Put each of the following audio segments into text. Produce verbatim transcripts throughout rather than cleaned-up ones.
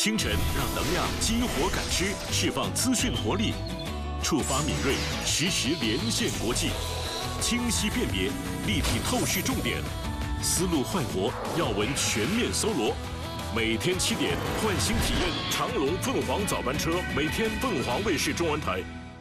清晨让能量激活感知，释放资讯活力，触发敏锐，实时连线国际，清晰辨别，立体透视重点，思路焕活，要闻全面搜罗。每天七点，唤醒体验长龙凤凰早班车，每天凤凰卫视中文台。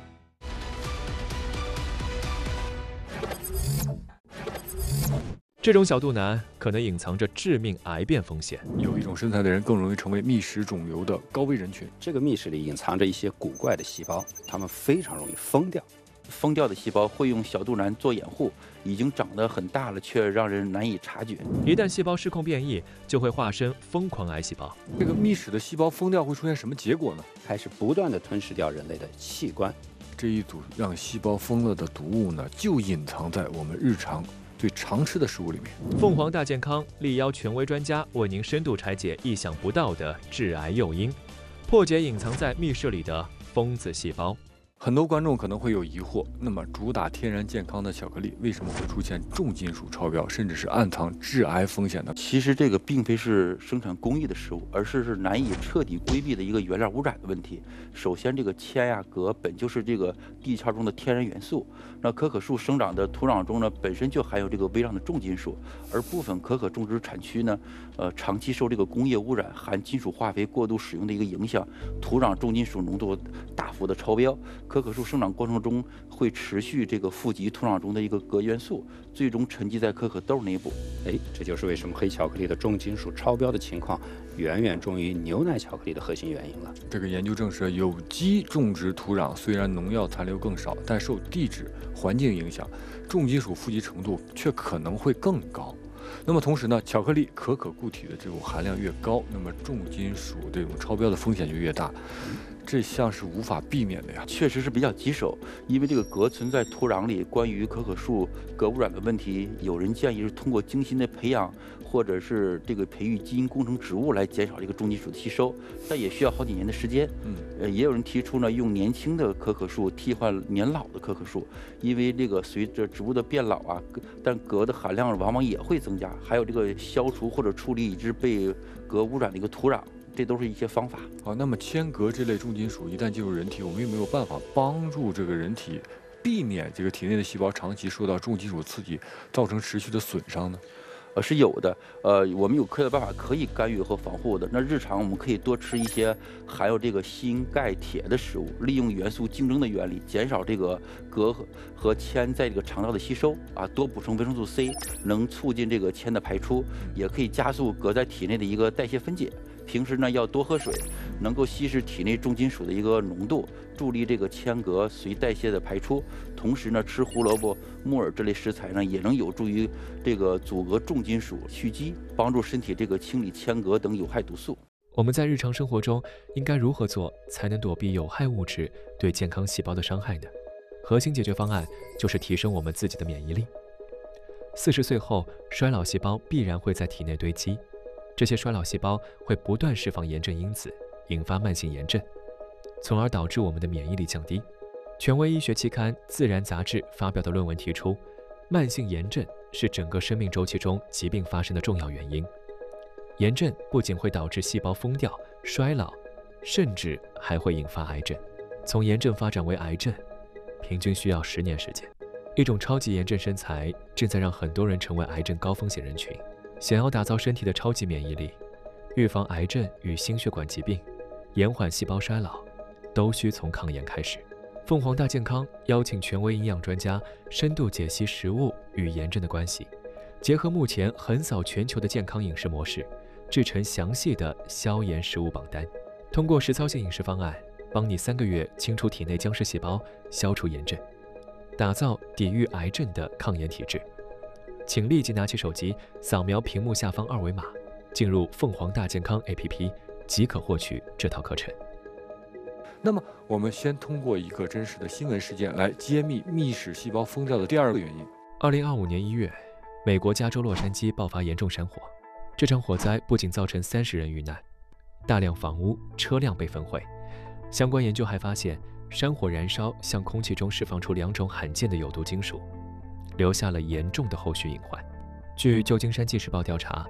这种小肚腩可能隐藏着致命癌变风险。 有一种身材的人更容易成为觅食肿瘤的高危人群。 这个觅食里隐藏着一些古怪的细胞，它们非常容易疯掉。疯掉的细胞会用小肚腩做掩护，已经长得很大了，却让人难以察觉。 一旦细胞失控变异，就会化身疯狂癌细胞。 这个觅食的细胞疯掉会出现什么结果呢？ 开始不断地吞噬掉人类的器官。 这一组让细胞疯了的毒物呢，就隐藏在我们日常最常吃的食物里面。 凤凰大健康力邀权威专家为您深度拆解意想不到的致癌诱因，破解隐藏在密室里的疯子细胞。 很多观众可能会有疑惑，那么主打天然健康的巧克力为什么会出现重金属超标，甚至是暗藏致癌风险呢？ 其实这个并非是生产工艺的失误，而是是难以彻底规避的一个原料污染的问题。首先，这个铅呀、镉本就是这个地壳中的天然元素，那可可树生长的土壤中呢，本身就含有这个微量的重金属，而部分可可种植产区呢，呃，长期受这个工业污染、含金属化肥过度使用的一个影响，土壤重金属浓度大幅的超标。可可树生长过程中会持续这个富集土壤中的一个镉元素，最终沉积在可可豆内部。哎，这就是为什么黑巧克力的重金属超标的情况远远重于牛奶巧克力的核心原因了。 这个研究证实，有机种植土壤虽然农药残留更少，但受地质环境影响，重金属富集程度却可能会更高。那么同时呢，巧克力可可固体的这种含量越高，那么重金属这种超标的风险就越大。这项是无法避免的呀， 确实是比较棘手，因为这个镉存在土壤里。关于可可树镉污染的问题，有人建议是通过精心的培养，或者是这个培育基因工程植物来减少这个重金属的吸收，但也需要好几年的时间。嗯，呃，也有人提出呢，用年轻的可可树替换年老的可可树，因为这个随着植物的变老啊，但镉的含量往往也会增加。还有这个消除或者处理已知被镉污染的一个土壤。这都是一些方法。 好，那么铅、镉这类重金属一旦进入人体，我们有没有办法帮助这个人体避免这个体内的细胞长期受到重金属刺激，造成持续的损伤呢？ 呃，是有的。呃，我们有科学办法可以干预和防护的。那日常我们可以多吃一些含有这个锌、钙、铁的食物，利用元素竞争的原理，减少这个镉和和铅在这个肠道的吸收啊。多补充维生素 C， 能促进这个铅的排出，也可以加速镉在体内的一个代谢分解。平时呢要多喝水，能够稀释体内重金属的一个浓度，助力这个铅镉随代谢的排出。同时呢，吃胡萝卜、木耳这类食材呢，也能有助于这个阻隔重金属蓄积，帮助身体这个清理铅镉等有害毒素。 我们在日常生活中应该如何做，才能躲避有害物质对健康细胞的伤害呢？核心解决方案就是提升我们自己的免疫力。四十岁后，衰老细胞必然会在体内堆积。这些衰老细胞会不断释放炎症因子，引发慢性炎症，从而导致我们的免疫力降低。权威医学期刊《自然》杂志发表的论文提出，慢性炎症是整个生命周期中疾病发生的重要原因。炎症不仅会导致细胞疯掉、衰老，甚至还会引发癌症。从炎症发展为癌症，平均需要十年时间。一种超级炎症身材正在让很多人成为癌症高风险人群。想要打造身体的超级免疫力，预防癌症与心血管疾病，延缓细胞衰老，都需从抗炎开始。凤凰大健康邀请权威营养专家深度解析食物与炎症的关系，结合目前横扫全球的健康饮食模式，制成详细的消炎食物榜单。通过实操性饮食方案，帮你三个月清除体内僵尸细胞，消除炎症，打造抵御癌症的抗炎体质。请立即拿起手机，扫描屏幕下方二维码，进入凤凰大健康 A P P， 即可获取这套课程。 那么，我们先通过一个真实的新闻事件来揭秘觅食细胞疯掉的第二个原因。 二零二五年一月，美国加州洛杉矶爆发严重山火，这场火灾不仅造成三十人遇难，大量房屋、车辆被焚毁。相关研究还发现，山火燃烧向空气中释放出两种罕见的有毒金属，留下了严重的后续隐患。据旧金山纪事报调查，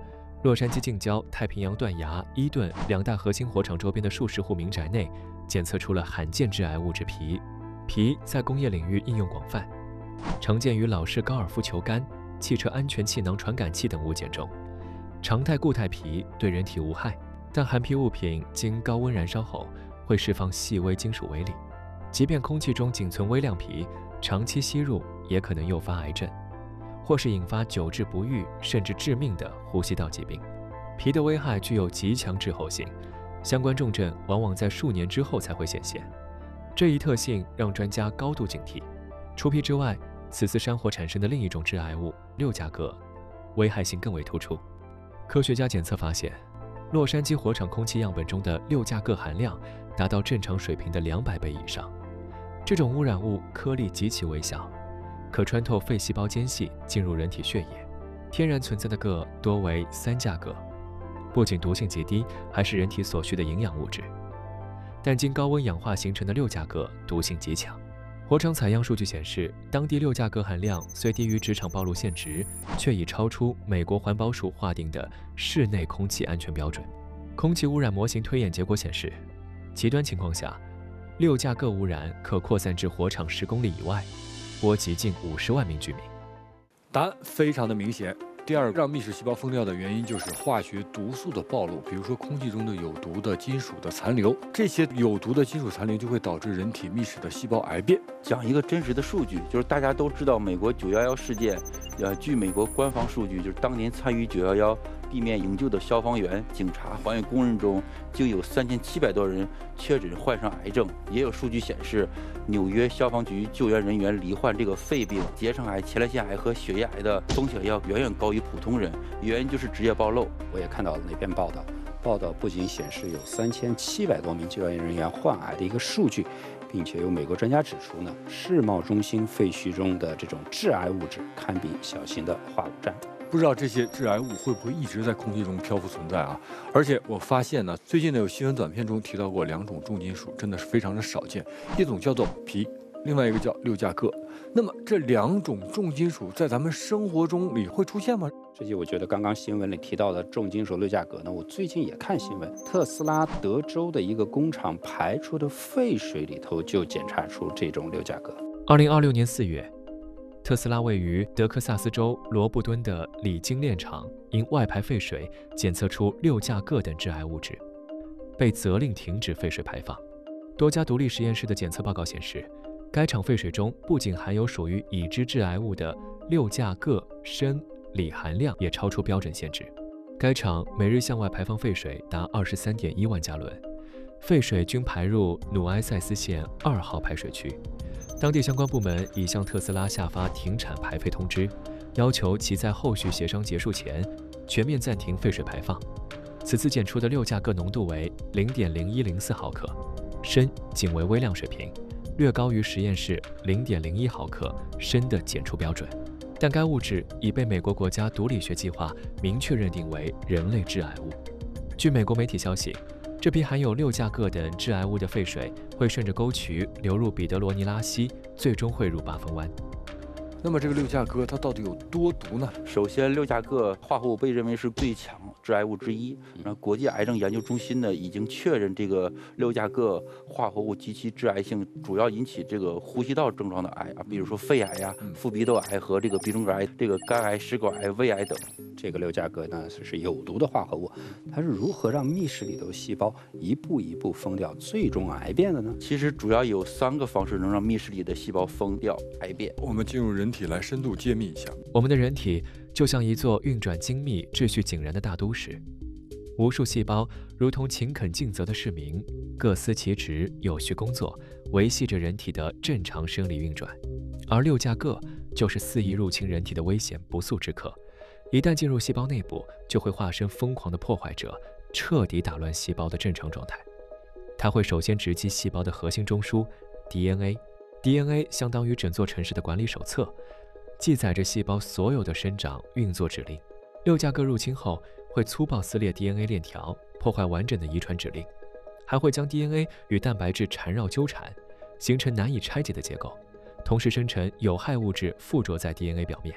洛杉矶近郊太平洋断崖、伊顿两大核心火场周边的数十户民宅内，检测出了罕见致癌物质铍。铍在工业领域应用广泛，常见于老式高尔夫球杆、汽车安全气囊传感器等物件中。常态固态铍对人体无害，但含铍物品经高温燃烧后会释放细微金属微粒，即便空气中仅存微量铍，长期吸入也可能诱发癌症，或是引发久治不愈甚至致命的呼吸道疾病。铍的危害具有极强滞后性，相关重症往往在数年之后才会显现。这一特性让专家高度警惕。除铍之外，此次山火产生的另一种致癌物六价铬，危害性更为突出。科学家检测发现，洛杉矶火场空气样本中的六价铬含量达到正常水平的两百倍以上。这种污染物颗粒极其微小，可穿透肺细胞间隙进入人体血液。天然存在的铬多为三价铬，不仅毒性极低，还是人体所需的营养物质。但经高温氧化形成的六价铬毒性极强。火场采样数据显示，当地六价铬含量虽低于职场暴露线值，却已超出美国环保署划定的室内空气安全标准。空气污染模型推演结果显示，极端情况下，六价铬污染可扩散至火场十公里以外，波及近五十万名居民。 答案非常的明显。第二个让觅食细胞疯掉的原因就是化学毒素的暴露，比如说空气中的有毒的金属的残留，这些有毒的金属残留就会导致人体觅食的细胞癌变。 讲一个真实的数据，就是大家都知道美国九一一事件，呃，据美国官方数据，就是当年参与九一一地面营救的消防员、警察、还原工人中，就有三千七百多人确诊患上癌症。也有数据显示，纽约消防局救援人员罹患这个肺病、结肠癌、前列腺癌和血液癌的风险要远远高于普通人，原因就是职业暴露。 我也看到了那篇报道，报道不仅显示有三千七百多名救援人员患癌的一个数据，并且有美国专家指出呢，世贸中心废墟中的这种致癌物质堪比小型的化污站。 不知道这些致癌物会不会一直在空气中漂浮存在啊？而且我发现呢，最近呢有新闻短片中提到过两种重金属，真的是非常的少见，一种叫做铍，另外一个叫六价铬。那么这两种重金属在咱们生活中里会出现吗？ 实际我觉得刚刚新闻里提到的重金属六价铬呢，我最近也看新闻，特斯拉德州的一个工厂排出的废水里头就检查出这种六价铬。 二零二六年四月，特斯拉位于德克萨斯州罗布敦的锂精炼厂因外排废水检测出六价铬等致癌物质，被责令停止废水排放。多家独立实验室的检测报告显示，该厂废水中不仅含有属于已知致癌物的六价铬、砷、锂含量，也超出标准限制。该厂每日向外排放废水达二十三点一万加仑，废水均排入努埃塞斯县二号排水区。当地相关部门已向特斯拉下发停产排废通知，要求其在后续协商结束前全面暂停废水排放。此次检出的六价铬浓度为零点零一零四毫克，砷仅为微量水平，略高于实验室零点零一毫克砷的检出标准，但该物质已被美国国家毒理学计划明确认定为人类致癌物。据美国媒体消息，这批含有六价铬等致癌物的废水会顺着沟渠流入彼得罗尼拉溪，最终汇入八分湾。 那么这个六价铬它到底有多毒呢？ 首先，六价铬化合物被认为是最强致癌物之一。那国际癌症研究中心呢已经确认，这个六价铬化合物及其致癌性主要引起这个呼吸道症状的癌啊，比如说肺癌呀、副鼻窦癌和这个鼻中隔癌、这个肝癌、食管癌、胃癌等。 这个六价铬呢是有毒的化合物，它是如何让密室里头细胞一步一步疯掉，最终癌变的呢？ 其实主要有三个方式能让密室里的细胞疯掉、癌变。 我们进入人体来深度揭秘一下。 我们的人体就像一座运转精密、秩序井然的大都市，无数细胞如同勤恳尽责的市民，各司其职，有序工作，维系着人体的正常生理运转。而六价铬就是肆意入侵人体的危险不速之客，一旦进入细胞内部，就会化身疯狂的破坏者，彻底打乱细胞的正常状态。它会首先直击细胞的核心中枢 D N A，D N A 相当于整座城市的管理手册，记载着细胞所有的生长运作指令。六价铬入侵后，会粗暴撕裂 D N A 链条，破坏完整的遗传指令，还会将 D N A 与蛋白质缠绕纠缠，形成难以拆解的结构，同时生成有害物质附着在 D N A 表面。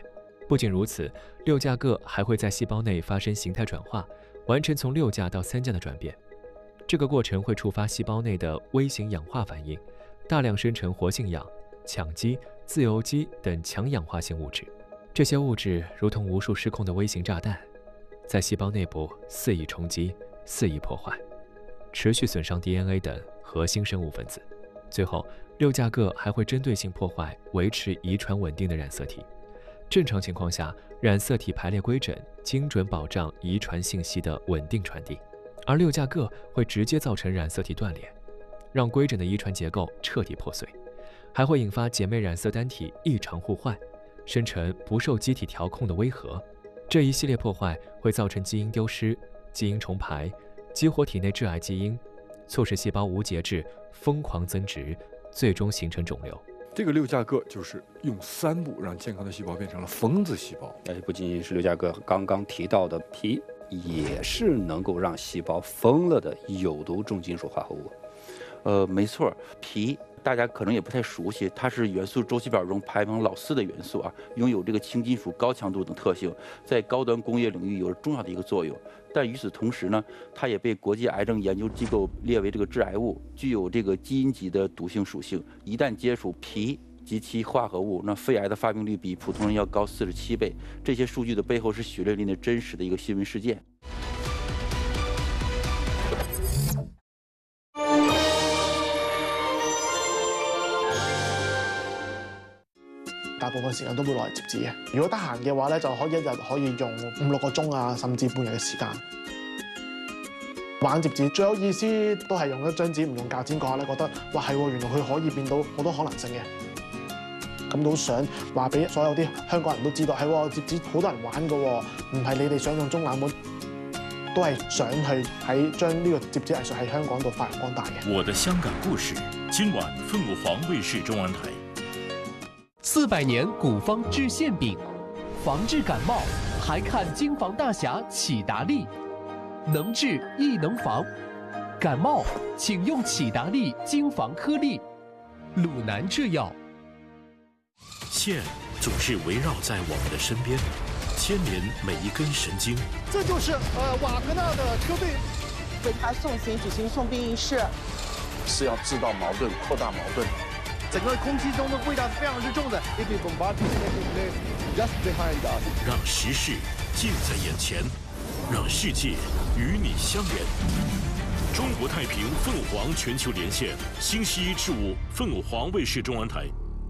不仅如此，六价铬还会在细胞内发生形态转化，完成从六价到三价的转变。这个过程会触发细胞内的微型氧化反应，大量生成活性氧、羟基、自由基等强氧化性物质。这些物质如同无数失控的微型炸弹，在细胞内部肆意冲击、肆意破坏，持续损伤 D N A 等核心生物分子。最后，六价铬还会针对性破坏维持遗传稳定的染色体。正常情况下，染色体排列规整，精准保障遗传信息的稳定传递。而六价铬会直接造成染色体断裂，让规整的遗传结构彻底破碎，还会引发姐妹染色单体异常互换，生成不受机体调控的微核。这一系列破坏会造成基因丢失、基因重排，激活体内致癌基因，促使细胞无节制疯狂增殖，最终形成肿瘤。 这个六价铬就是用三步让健康的细胞变成了疯子细胞。 而且不仅仅是六价铬，刚刚提到的铍也是能够让细胞疯了的有毒重金属化合物。 呃，没错，铍大家可能也不太熟悉，它是元素周期表中排名老四的元素啊，拥有这个轻金属、高强度等特性，在高端工业领域有着重要的一个作用。但与此同时呢，它也被国际癌症研究机构列为这个致癌物，具有这个基因级的毒性属性。一旦接触铍及其化合物，那肺癌的发病率比普通人要高四十七倍。这些数据的背后是血淋淋的真实的一个新闻事件。 大部分時間都會攞嚟摺紙嘅。如果得閒嘅話咧，就可以一日可以用五六個鐘啊，甚至半日嘅時間玩摺紙。最有意思都係用一張紙唔用鉸剪嗰下咧，覺得哇係喎，原來佢可以變到好多可能性嘅。咁都想話俾所有啲香港人都知道，係喎，摺紙好多人玩嘅喎，唔係你哋想象中冷門，都係想去喺將呢個摺紙藝術喺香港度發揚光大嘅。 我的香港故事，今晚凤凰卫視中央台。 四百年古方治馅饼，防治感冒还看京房大侠启达利，能治亦能防。感冒请用启达利京房颗粒，鲁南制药。 线总是围绕在我们的身边，牵连每一根神经。 这就是呃瓦格纳的车队为他送行举行送殡仪式， 是要制造矛盾，扩大矛盾。整个空气中的味道是非常之重的。 让时事近在眼前，让世界与你相连。中国太平凤凰全球连线，星期一至五，凤凰卫视中央台。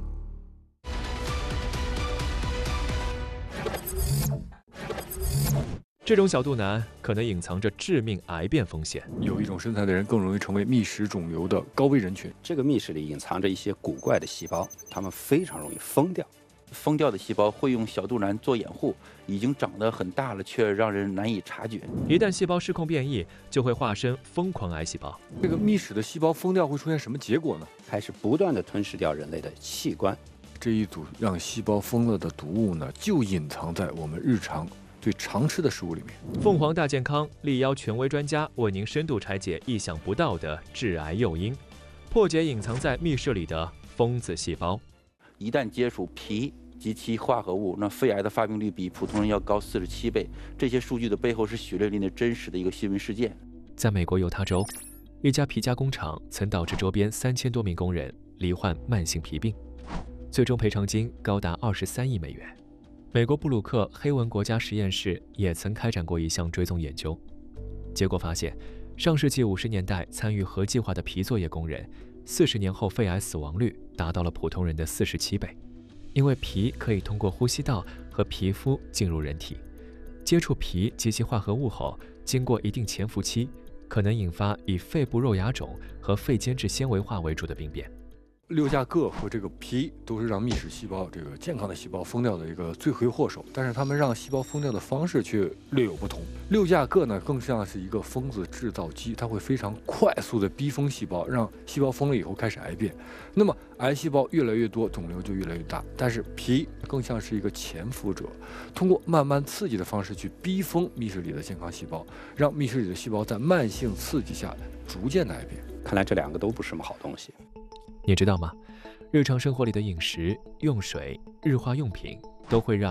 这种小肚腩可能隐藏着致命癌变风险。 有一种身材的人更容易成为密室肿瘤的高危人群。 这个密室里隐藏着一些古怪的细胞，它们非常容易疯掉。 疯掉的细胞会用小肚腩做掩护，已经长得很大了，却让人难以察觉。 一旦细胞失控变异，就会化身疯狂癌细胞。 这个密室的细胞疯掉会出现什么结果呢？ 开始不断地吞噬掉人类的器官。 这一组让细胞疯了的毒物呢，就隐藏在我们日常最常吃的食物里面。 凤凰大健康力邀权威专家为您深度拆解意想不到的致癌诱因，破解隐藏在密室里的疯子细胞。 一旦接触铍及其化合物，那肺癌的发病率比普通人要高四十七倍。这些数据的背后是血淋淋的真实的一个新闻事件。 在美国犹他州，一家皮加工厂曾导致周边三千多名工人罹患慢性皮病，最终赔偿金高达二十三亿美元。美国布鲁克黑文国家实验室也曾开展过一项追踪研究，结果发现，上世纪五十年代参与核计划的皮作业工人，四十年后肺癌死亡率达到了普通人的四十七倍。因为皮可以通过呼吸道和皮肤进入人体，接触皮及其化合物后，经过一定潜伏期，可能引发以肺部肉芽肿和肺间质纤维化为主的病变。 六价铬和这个铍都是让密室细胞这个健康的细胞疯掉的一个罪魁祸首，但是它们让细胞疯掉的方式却略有不同。六价铬呢，更像是一个疯子制造机，它会非常快速的逼疯细胞，让细胞疯了以后开始癌变。那么癌细胞越来越多，肿瘤就越来越大。但是铍更像是一个潜伏者，通过慢慢刺激的方式去逼疯密室里的健康细胞，让密室里的细胞在慢性刺激下逐渐的癌变。 看来这两个都不是什么好东西。 你知道吗？日常生活里的饮食、用水、日化用品都会让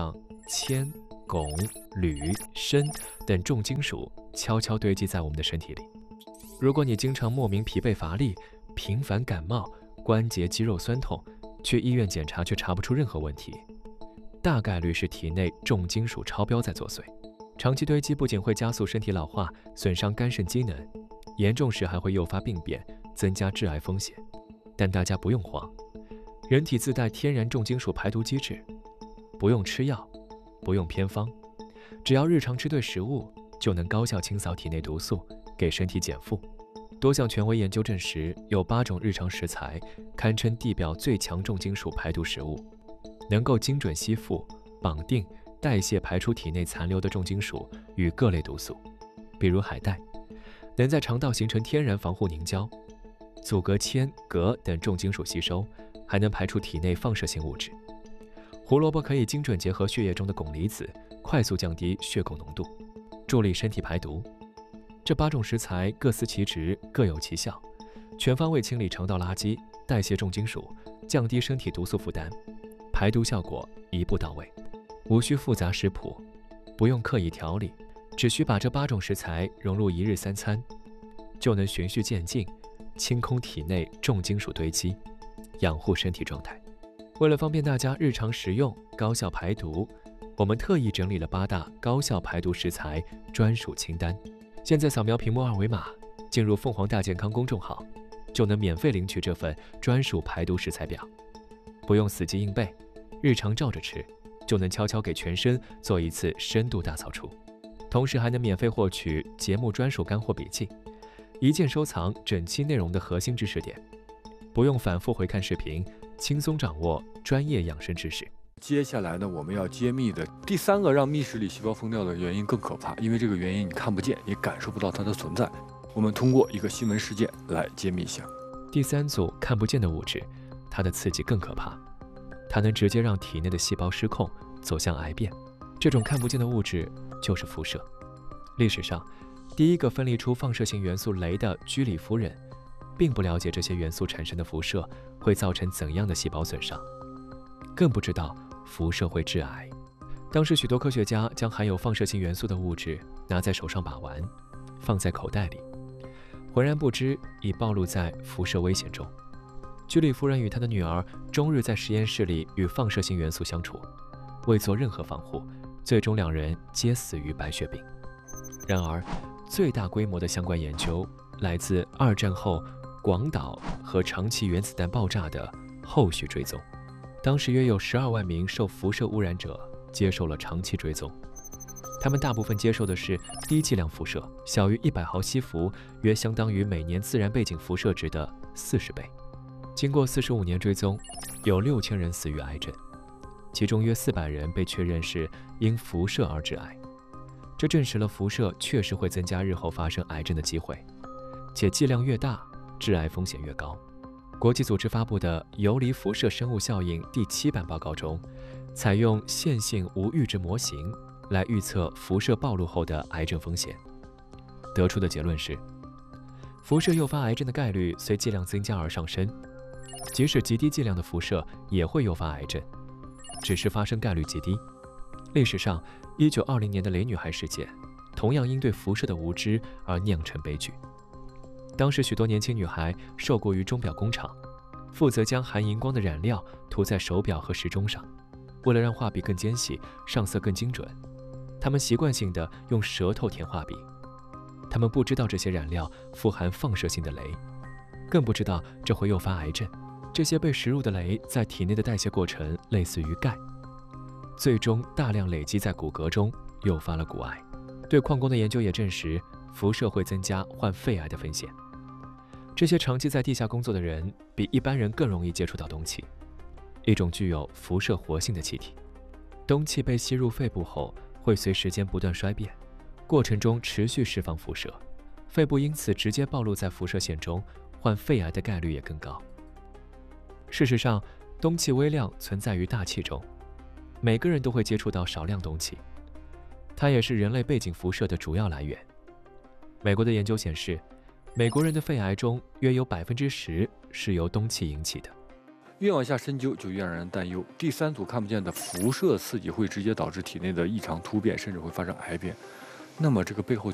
铅、汞、铝、砷等重金属悄悄堆积在我们的身体里。如果你经常莫名疲惫乏力，频繁感冒，关节肌肉酸痛，去医院检查却查不出任何问题，大概率是体内重金属超标在作祟。长期堆积不仅会加速身体老化，损伤肝肾机能，严重时还会诱发病变，增加致癌风险。但大家不用慌，人体自带天然重金属排毒机制，不用吃药，不用偏方，只要日常吃对食物，就能高效清扫体内毒素，给身体减负。多项权威研究证实，有八种日常食材堪称地表最强重金属排毒食物，能够精准吸附、绑定、代谢排出体内残留的重金属与各类毒素。比如海带，能在肠道形成天然防护凝胶，阻隔铅、镉等重金属吸收，还能排出体内放射性物质。胡萝卜可以精准结合血液中的汞离子，快速降低血汞浓度，助力身体排毒。这八种食材各司其职，各有其效，全方位清理肠道垃圾，代谢重金属，降低身体毒素负担，排毒效果一步到位。无需复杂食谱，不用刻意调理，只需把这八种食材融入一日三餐，就能循序渐进，清空体内重金属堆积，养护身体状态。为了方便大家日常食用、高效排毒，我们特意整理了八大高效排毒食材专属清单。现在扫描屏幕二维码，进入凤凰大健康公众号，就能免费领取这份专属排毒食材表。不用死记硬背，日常照着吃，就能悄悄给全身做一次深度大扫除。同时还能免费获取节目专属干货笔记，一键收藏整期内容的核心知识点，不用反复回看视频，轻松掌握专业养生知识。 接下来呢，我们要揭秘的第三个让密室里细胞疯掉的原因更可怕，因为这个原因你看不见，也感受不到它的存在。我们通过一个新闻事件来揭秘一下。 第三组看不见的物质，它的刺激更可怕，它能直接让体内的细胞失控，走向癌变。这种看不见的物质就是辐射。历史上，第一个分离出放射性元素镭的居里夫人，并不了解这些元素产生的辐射会造成怎样的细胞损伤，更不知道辐射会致癌。当时许多科学家将含有放射性元素的物质拿在手上把玩，放在口袋里，浑然不知已暴露在辐射危险中。居里夫人与她的女儿终日在实验室里与放射性元素相处，未做任何防护，最终两人皆死于白血病。然而，最大规模的相关研究来自二战后广岛和长崎原子弹爆炸的后续追踪。当时约有十二万名受辐射污染者接受了长期追踪，他们大部分接受的是低剂量辐射，小于一百毫西弗，约相当于每年自然背景辐射值的四十倍。经过四十五年追踪，有六千人死于癌症，其中约四百人被确认是因辐射而致癌。这证实了辐射确实会增加日后发生癌症的机会，且剂量越大，致癌风险越高。国际组织发布的《游离辐射生物效应》第七版报告中，采用线性无阈值模型来预测辐射暴露后的癌症风险，得出的结论是，辐射诱发癌症的概率随剂量增加而上升，即使极低剂量的辐射也会诱发癌症，只是发生概率极低。历史上一九二零年的雷女孩事件同样因对辐射的无知而酿成悲剧。当时许多年轻女孩受雇于钟表工厂，负责将含荧光的染料涂在手表和时钟上，为了让画笔更尖细，上色更精准，她们习惯性地用舌头舔画笔。她们不知道这些染料富含放射性的镭，更不知道这会诱发癌症。这些被食入的镭在体内的代谢过程类似于钙，最终大量累积在骨骼中，诱发了骨癌。对矿工的研究也证实，辐射会增加患肺癌的风险。这些长期在地下工作的人比一般人更容易接触到氡气，一种具有辐射活性的气体。氡气被吸入肺部后，会随时间不断衰变，过程中持续释放辐射，肺部因此直接暴露在辐射线中，患肺癌的概率也更高。事实上，氡气微量存在于大气中，每个人都会接触到少量氡气，它也是人类背景辐射的主要来源。美国的研究显示，美国人的肺癌中约有百分之十是由氡气引起的。 越往下深究，就越让人担忧。第三组看不见的辐射刺激会直接导致体内的异常突变，甚至会发生癌变。那么这个背后